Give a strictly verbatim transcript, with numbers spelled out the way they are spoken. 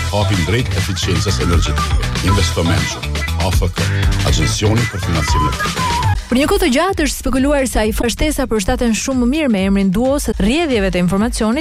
hapin drejt eficiencës energjetike. Investo Mention, A F K, Agjensioni për Financimin e Fundit. Për një kohë të gjatë është spekuluar se ai shtesa përshtaten shumë më mirë me emrin Duos, rrjedhjeve të informacionit